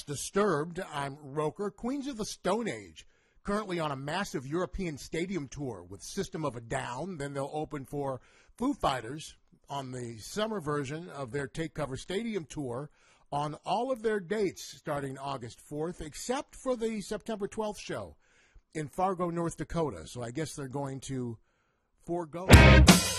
Disturbed. I'm Roker. Queens of the Stone Age, currently on a massive European stadium tour with System of a Down. Then they'll open for Foo Fighters on the summer version of their Take Cover Stadium tour on all of their dates starting August 4th, except for the September 12th show in Fargo, North Dakota. So I guess they're going to forego